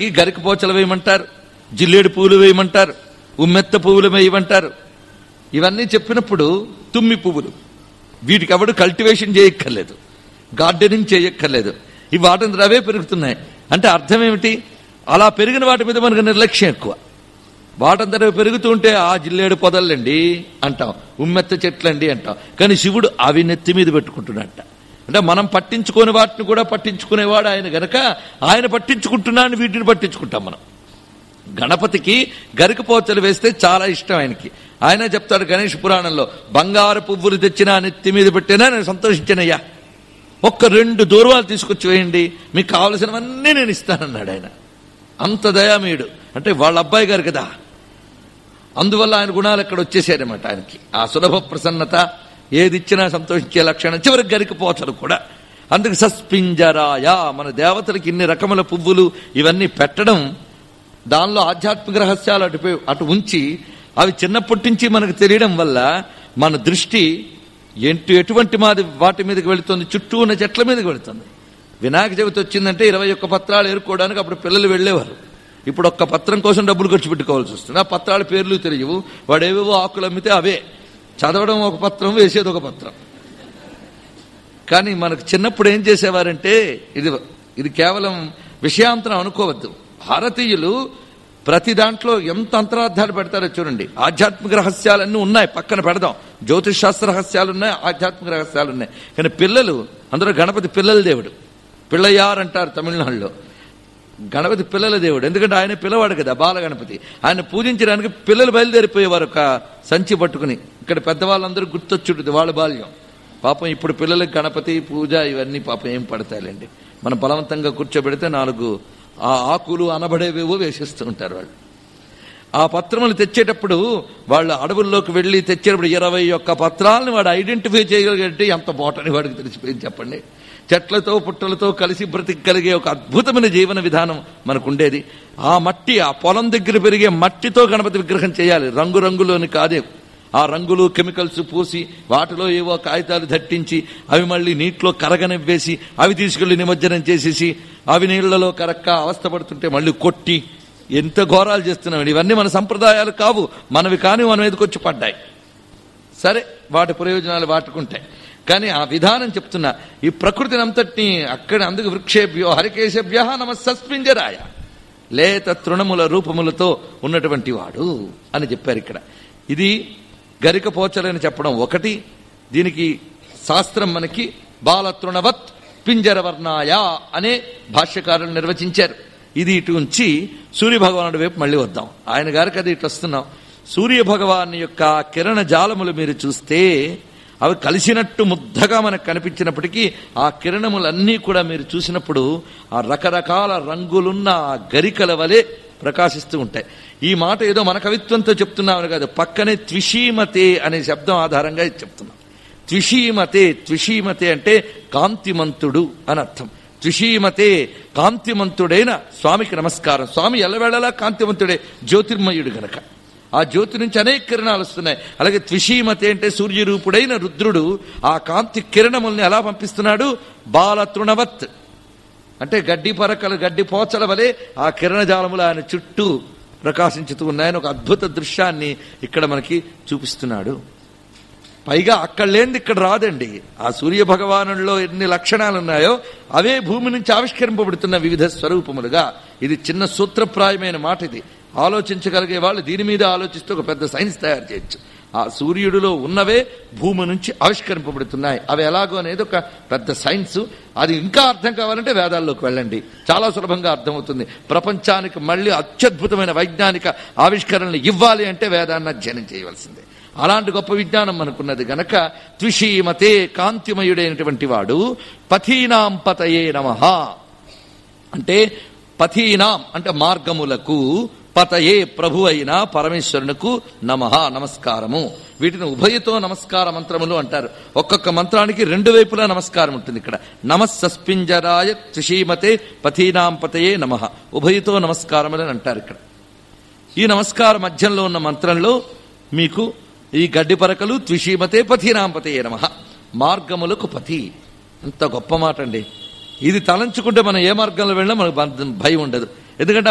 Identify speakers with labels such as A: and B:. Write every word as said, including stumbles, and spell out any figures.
A: పిల్లలకి గరిక పోచలు వేయమంటారు, జిల్లేడు పువ్వులు వేయమంటారు, ఉమ్మెత్త పువ్వులు వేయమంటారు. ఇవన్నీ చెప్పినప్పుడు తుమ్మి పువ్వులు, వీటికి ఎవడు కల్టివేషన్ చేయక్కర్లేదు, గార్డెనింగ్ చేయక్కర్లేదు, ఇవి వాటి అవే పెరుగుతున్నాయి. అంటే అర్థం ఏమిటి? అలా పెరిగిన వాటి మీద మనకు నిర్లక్ష్యం ఎక్కువ. వాటంతట పెరుగుతూ ఉంటే ఆ జిల్లేడు పొదలండి అంటాం, ఉమ్మెత్త చెట్లండి అంటాం. కానీ శివుడు అవి నెత్తి మీద పెట్టుకుంటున్నట్ట. అంటే మనం పట్టించుకోని వాటిని కూడా పట్టించుకునేవాడు ఆయన గనక ఆయన పట్టించుకుంటున్నాను, వీటిని పట్టించుకుంటాం మనం. గణపతికి గరికపోచలు వేస్తే చాలా ఇష్టం ఆయనకి. ఆయన చెప్తాడు గణేష్ పురాణంలో, బంగారు పువ్వులు తెచ్చినా నెత్తి మీద పెట్టినా నేను సంతోషించానయ్యా, ఒక్క రెండు దూర్వాలు తీసుకొచ్చి వేయండి, మీకు కావలసినవన్నీ నేను ఇస్తానన్నాడు ఆయన. అంత దయామీయుడు. అంటే వాళ్ళ అబ్బాయి గారు కదా, అందువల్ల ఆయన గుణాలు అక్కడ వచ్చేసారన్నమాట ఆయనకి. ఆ సులభ ప్రసన్నత, ఏది ఇచ్చినా సంతోషించే లక్షణం, చివరికి గరికపోచలు కూడా. అందుకు సస్పింజరాయ, మన దేవతలకి ఇన్ని రకముల పువ్వులు ఇవన్నీ పెట్టడం, దానిలో ఆధ్యాత్మిక రహస్యాలు అటు అటు ఉంచి అవి చిన్నప్పటి నుంచి మనకు తెలియడం వల్ల మన దృష్టి ఎంటు ఎటువంటి మాది వాటి మీదకి వెళుతుంది, చుట్టూ ఉన్న చెట్ల మీదకి వెళుతుంది. వినాయక చవితి వచ్చిందంటే ఇరవై ఒక్క పత్రాలు ఏరుకోవడానికి అప్పుడు పిల్లలు వెళ్లేవారు. ఇప్పుడు ఒక్క పత్రం కోసం డబ్బులు ఖర్చు పెట్టుకోవాల్సి వస్తుంది. ఆ పత్రాల పేర్లు తెలియవు, వాడేవేవో ఆకులు అమ్మితే అవే చదవడం ఒక పత్రం, వేసేది ఒక పత్రం. కానీ మనకు చిన్నప్పుడు ఏం చేసేవారంటే, ఇది ఇది కేవలం విషయాంతరం అనుకోవద్దు. భారతీయులు ప్రతి దాంట్లో ఎంత అంతరార్థాలు పెడతారో చూడండి. ఆధ్యాత్మిక రహస్యాలన్నీ ఉన్నాయి, పక్కన పెడదాం. జ్యోతిష్ శాస్త్ర రహస్యాలు ఉన్నాయి, ఆధ్యాత్మిక రహస్యాలు ఉన్నాయి. కానీ పిల్లలు, అందులో గణపతి పిల్లల దేవుడు, పిల్లయ్యార్ అంటారు తమిళనాడులో. గణపతి పిల్లల దేవుడు, ఎందుకంటే ఆయన పిల్లవాడు కదా, బాల గణపతి. ఆయన పూజించడానికి పిల్లలు బయలుదేరిపోయేవారు ఒక సంచి పట్టుకుని. ఇక్కడ పెద్దవాళ్ళందరూ గుర్తొచ్చుంటుంది వాళ్ళ బాల్యం. పాపం ఇప్పుడు పిల్లలకి గణపతి పూజ ఇవన్నీ పాపం ఏం పడతాయిలేండి. మనం బలవంతంగా కూర్చోబెడితే నాలుగు ఆ ఆకులు అనబడేవేవో వేసేస్తూ ఉంటారు వాళ్ళు. ఆ పత్రములు తెచ్చేటప్పుడు వాళ్ళు అడవుల్లోకి వెళ్లి తెచ్చేటప్పుడు ఇరవై ఒక్క పత్రాలను వాడు ఐడెంటిఫై చేయగలిగితే ఎంత బోటని వాడికి తెలిసిపోయింది చెప్పండి. చెట్లతో పుట్టలతో కలిసి బ్రతికగలిగే ఒక అద్భుతమైన జీవన విధానం మనకుండేది. ఆ మట్టి, ఆ పొలం దగ్గర పెరిగే మట్టితో గణపతి విగ్రహం చేయాలి, రంగురంగులోని కాదే. ఆ రంగులు కెమికల్స్ పూసి వాటిలో ఏవో కాగితాలు దట్టించి అవి మళ్ళీ నీటిలో కరగనివ్వేసి అవి తీసుకెళ్లి నిమజ్జనం చేసేసి అవి నీళ్లలో కరక్క అవస్థపడుతుంటే మళ్ళీ కొట్టి ఎంత ఘోరాలు చేస్తున్నాం. ఇవన్నీ మన సంప్రదాయాలు కావు, మనవి కానీ మన మీదకి వచ్చి పడ్డాయి. సరే, వాటి ప్రయోజనాలు వాటుకుంటాయి. కానీ ఆ విధానం చెప్తున్నా, ఈ ప్రకృతిని అంతటినీ అక్కడ, అందుకు వృక్షేభ్యో హరికేశభ్య నమ సస్పింజరాయ, లేత తృణముల రూపములతో ఉన్నటువంటి వాడు అని చెప్పారు ఇక్కడ. ఇది గరిక పోచలని చెప్పడం ఒకటి. దీనికి శాస్త్రం మనకి బాలతృణవత్ పింజరవర్ణాయ అనే భాష్యకారులు నిర్వచించారు. ఇది ఇటు ఉంచి సూర్యభగవానుడి వైపు మళ్ళీ వద్దాం. ఆయన గారికి అది ఇటు వస్తున్నాం. సూర్యభగవాన్ యొక్క కిరణ జాలములు మీరు చూస్తే అవి కలిసినట్టు ముద్దగా మనకు కనిపించినప్పటికీ ఆ కిరణములన్నీ కూడా మీరు చూసినప్పుడు ఆ రకరకాల రంగులున్న ఆ గరికల వలె ప్రకాశిస్తూ ఉంటాయి. ఈ మాట ఏదో మన కవిత్వంతో చెప్తున్నామని కాదు, పక్కనే త్విషీమతే అనే శబ్దం ఆధారంగా ఇది చెప్తున్నాం. త్విషీమతే, త్విషీమతే అంటే కాంతిమంతుడు అని అర్థం. త్విషీమతే, కాంతిమంతుడైన స్వామికి నమస్కారం. స్వామి ఎల్లవేళలా కాంతిమంతుడే, జ్యోతిర్మయుడు గనక ఆ జ్యోతి నుంచి అనేక కిరణాలు వస్తున్నాయి. అలాగే త్విషీమతే అంటే సూర్యరూపుడైన రుద్రుడు ఆ కాంతి కిరణముల్ని ఎలా పంపిస్తున్నాడు? బాలతృణవత్ అంటే గడ్డి పరకలు, గడ్డి పోచల వలె ఆ కిరణజాలములు ఆయన చుట్టూ ప్రకాశించుతూ ఉన్నాయని ఒక అద్భుత దృశ్యాన్ని ఇక్కడ మనకి చూపిస్తున్నాడు. పైగా అక్కడ లేనిది ఇక్కడ రాదండి. ఆ సూర్య భగవానుల్లో ఎన్ని లక్షణాలు ఉన్నాయో అవే భూమి నుంచి ఆవిష్కరింపబడుతున్న వివిధ స్వరూపములుగా. ఇది చిన్న సూత్రప్రాయమైన మాట. ఇది ఆలోచించగలిగే వాళ్ళు దీని మీద ఆలోచిస్తూ ఒక పెద్ద సైన్స్ తయారు చేయొచ్చు. ఆ సూర్యుడిలో ఉన్నవే భూమి నుంచి ఆవిష్కరింపబడుతున్నాయి. అవి ఎలాగో అనేది ఒక పెద్ద సైన్స్. అది ఇంకా అర్థం కావాలంటే వేదాల్లోకి వెళ్ళండి, చాలా సులభంగా అర్థమవుతుంది. ప్రపంచానికి మళ్ళీ అత్యద్భుతమైన వైజ్ఞానిక ఆవిష్కరణలు ఇవ్వాలి అంటే వేదాన్ని అధ్యయనం చేయవలసిందే. అలాంటి గొప్ప విజ్ఞానం మనకున్నది గనక త్విషీమతే, కాంతిమయుడైనటువంటి వాడు. పథీనాం పతయే నమః అంటే పథీనాం అంటే మార్గములకు, పతయే ప్రభు అయిన పరమేశ్వరునకు నమః నమస్కారము. వీటిని ఉభయతో నమస్కార మంత్రములు అంటారు. ఒక్కొక్క మంత్రానికి రెండు వైపులా నమస్కారం ఉంటుంది. ఇక్కడ నమః సస్పింజరాయ త్రిషీమతే పథీనాం పతయే నమః, ఉభయతో నమస్కారములు అని అంటారు. ఇక్కడ ఈ నమస్కార మధ్యంలో ఉన్న మంత్రంలో మీకు ఈ గడ్డి పరకలు త్రిషీమతే పథీనాం పతయే నమః, మార్గములకు పతి. అంత గొప్ప మాట అండి. ఇది తలంచుకుంటే మనం ఏ మార్గంలో వెళ్ళినా మనకు భయం ఉండదు. ఎందుకంటే